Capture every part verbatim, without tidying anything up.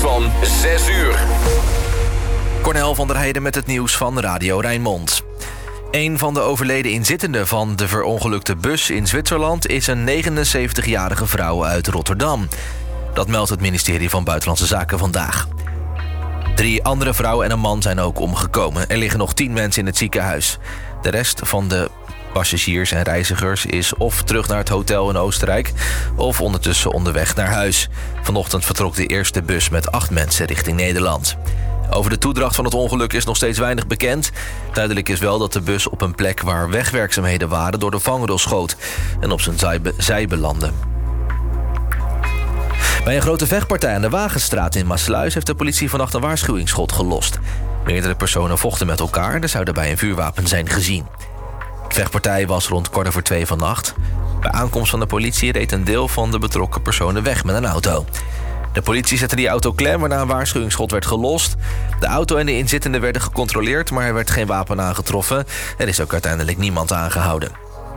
van zes uur. Cornel van der Heijden met het nieuws van Radio Rijnmond. Een van de overleden inzittenden van de verongelukte bus in Zwitserland is een negenenzeventigjarige vrouw uit Rotterdam. Dat meldt het ministerie van Buitenlandse Zaken vandaag. Drie andere vrouwen en een man zijn ook omgekomen. Er liggen nog tien mensen in het ziekenhuis. De rest van de passagiers en reizigers is of terug naar het hotel in Oostenrijk of ondertussen onderweg naar huis. Vanochtend vertrok de eerste bus met acht mensen richting Nederland. Over de toedracht van het ongeluk is nog steeds weinig bekend. Duidelijk is wel dat de bus op een plek waar wegwerkzaamheden waren door de vangrail schoot en op zijn zij, be- zij belandde. Bij een grote vechtpartij aan de Wagenstraat in Maassluis heeft de politie vannacht een waarschuwingsschot gelost. Meerdere personen vochten met elkaar en er zou daarbij een vuurwapen zijn gezien. De vechtpartij was rond kwart over twee vannacht. Bij aankomst van de politie reed een deel van de betrokken personen weg met een auto. De politie zette die auto klem, waarna een waarschuwingsschot werd gelost. De auto en de inzittenden werden gecontroleerd, maar er werd geen wapen aangetroffen. Er is ook uiteindelijk niemand aangehouden.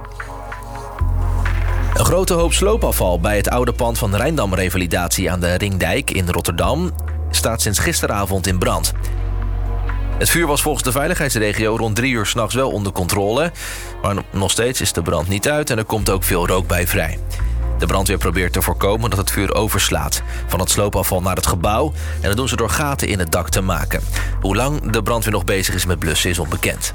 Een grote hoop sloopafval bij het oude pand van Rijndam Revalidatie aan de Ringdijk in Rotterdam staat sinds gisteravond in brand. Het vuur was volgens de veiligheidsregio rond drie uur 's nachts wel onder controle, maar nog steeds is de brand niet uit en er komt ook veel rook bij vrij. De brandweer probeert te voorkomen dat het vuur overslaat van het sloopafval naar het gebouw en dat doen ze door gaten in het dak te maken. Hoe lang de brandweer nog bezig is met blussen is onbekend.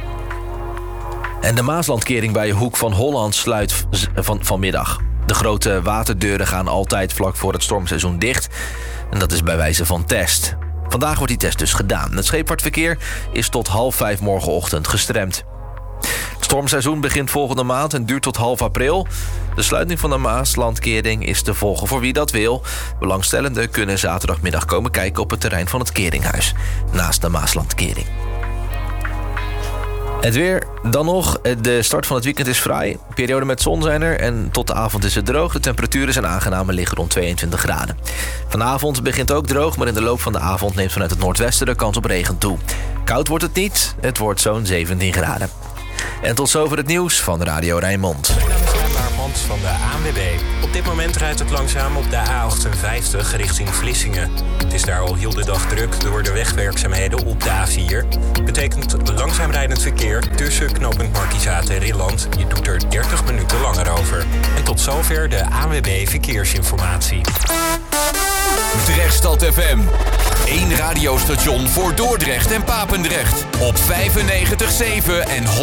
En de Maaslandkering bij Hoek van Holland sluit van, vanmiddag. De grote waterdeuren gaan altijd vlak voor het stormseizoen dicht en dat is bij wijze van test. Vandaag wordt die test dus gedaan. Het scheepvaartverkeer is tot half vijf morgenochtend gestremd. Het stormseizoen begint volgende maand en duurt tot half april. De sluiting van de Maaslandkering is te volgen voor wie dat wil. Belangstellenden kunnen zaterdagmiddag komen kijken op het terrein van het Keringhuis, naast de Maaslandkering. Het weer, dan nog. De start van het weekend is vrij. Periode met zon zijn er en tot de avond is het droog. De temperaturen zijn aangenaam en liggen rond tweeëntwintig graden. Vanavond begint ook droog, maar in de loop van de avond neemt vanuit het noordwesten de kans op regen toe. Koud wordt het niet, het wordt zo'n zeventien graden. En tot zover het nieuws van Radio Rijnmond. Mijn naam is Rijn Mand van de A N W B. Op dit moment rijdt het langzaam op de A achtenvijftig richting Vlissingen. Het is daar al heel de dag druk door de wegwerkzaamheden op de A vier. Betekent langzaam rijdend verkeer tussen knooppunt Markizaat en Rilland. Je doet er dertig minuten langer over. En tot zover de A N W B Verkeersinformatie. Drechtstad F M. Eén radiostation voor Dordrecht en Papendrecht. Op vijfennegentig komma zeven en